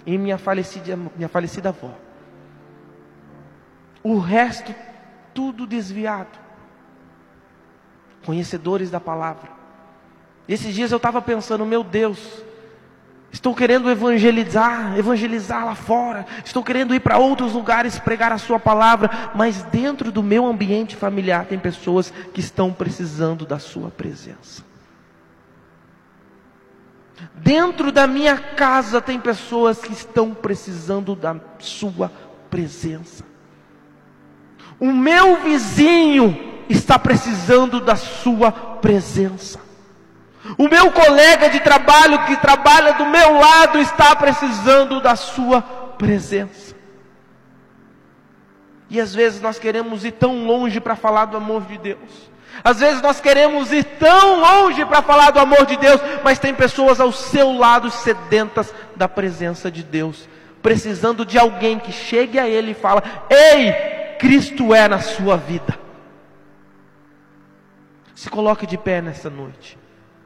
e minha falecida avó. O resto, tudo desviado. Conhecedores da palavra. Esses dias eu estava pensando, meu Deus, estou querendo evangelizar lá fora, estou querendo ir para outros lugares pregar a sua palavra, mas dentro do meu ambiente familiar tem pessoas que estão precisando da sua presença. Dentro da minha casa tem pessoas que estão precisando da sua presença. O meu vizinho está precisando da sua presença. O meu colega de trabalho que trabalha do meu lado está precisando da sua presença. E às vezes nós queremos ir tão longe para falar do amor de Deus. Às vezes nós queremos ir tão longe para falar do amor de Deus, mas tem pessoas ao seu lado sedentas da presença de Deus, precisando de alguém que chegue a ele e fala: ei, Cristo é na sua vida. Se coloque de pé nessa noite.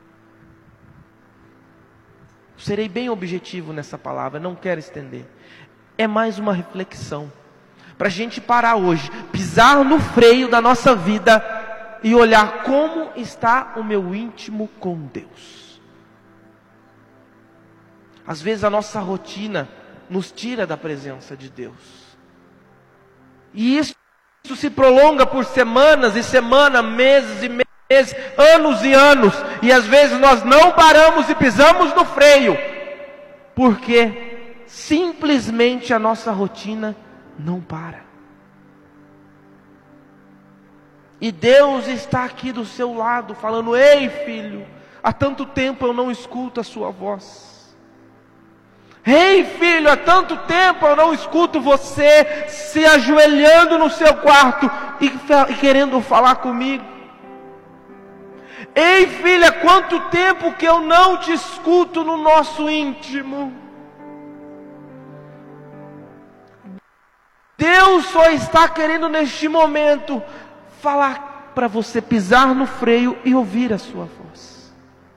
Serei bem objetivo nessa palavra, não quero estender. É mais uma reflexão, para a gente parar hoje, pisar no freio da nossa vida e olhar como está o meu íntimo com Deus. Às vezes a nossa rotina nos tira da presença de Deus. E isso se prolonga por semanas e semanas, meses e meses, anos e anos, e às vezes nós não paramos e pisamos no freio, porque simplesmente a nossa rotina não para. E Deus está aqui do seu lado, falando: ei, filho, há tanto tempo eu não escuto a sua voz. Ei, filho, há tanto tempo eu não escuto você se ajoelhando no seu quarto e querendo falar comigo. Ei, filha, quanto tempo que eu não te escuto no nosso íntimo. Deus só está querendo neste momento falar para você pisar no freio e ouvir a sua voz.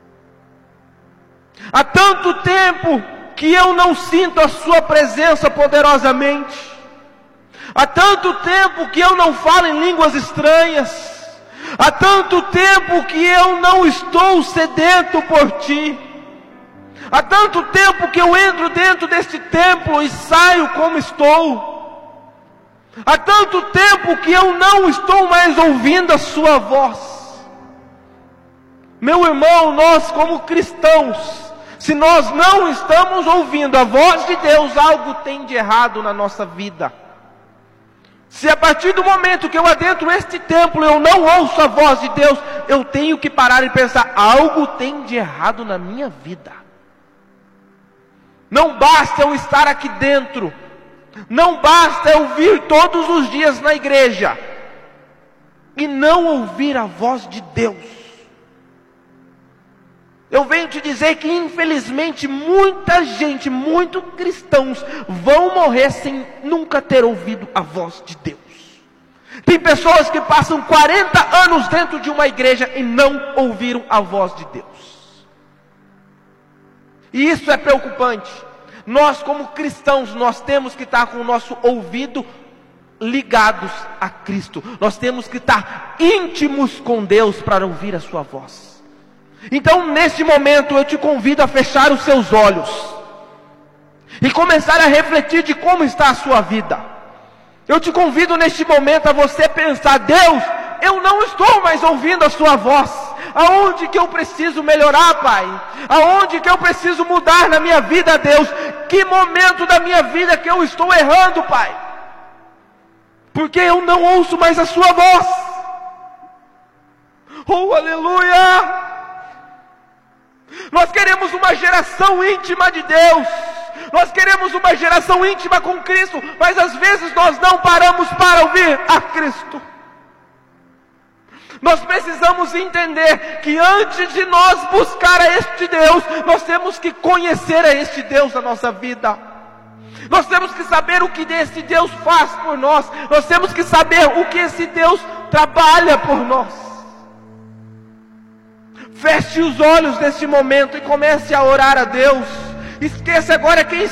Há tanto tempo que eu não sinto a sua presença poderosamente. Há tanto tempo que eu não falo em línguas estranhas. Há tanto tempo que eu não estou sedento por ti. Há tanto tempo que eu entro dentro deste templo e saio como estou. Há tanto tempo que eu não estou mais ouvindo a sua voz. Meu irmão, nós como cristãos, se nós não estamos ouvindo a voz de Deus, algo tem de errado na nossa vida. Se a partir do momento que eu adentro este templo, eu não ouço a voz de Deus, eu tenho que parar e pensar: algo tem de errado na minha vida. Não basta eu estar aqui dentro, não basta eu vir todos os dias na igreja e não ouvir a voz de Deus. Eu venho te dizer que infelizmente muita gente, muitos cristãos vão morrer sem nunca ter ouvido a voz de Deus. Tem pessoas que passam 40 anos dentro de uma igreja e não ouviram a voz de Deus. E isso é preocupante. Nós como cristãos, nós temos que estar com o nosso ouvido ligados a Cristo. Nós temos que estar íntimos com Deus para ouvir a sua voz. Então, neste momento, eu te convido a fechar os seus olhos e começar a refletir de como está a sua vida. Eu te convido neste momento a você pensar: Deus, eu não estou mais ouvindo a sua voz. Aonde que eu preciso melhorar, Pai? Aonde que eu preciso mudar na minha vida, Deus? Que momento da minha vida que eu estou errando, Pai? Porque eu não ouço mais a sua voz. Oh, aleluia! Nós queremos uma geração íntima de Deus. Nós queremos uma geração íntima com Cristo. Mas às vezes nós não paramos para ouvir a Cristo. Nós precisamos entender que antes de nós buscar a este Deus, nós temos que conhecer a este Deus na nossa vida. Nós temos que saber o que esse Deus faz por nós. Nós temos que saber o que esse Deus trabalha por nós. Feche os olhos neste momento e comece a orar a Deus. Esqueça agora quem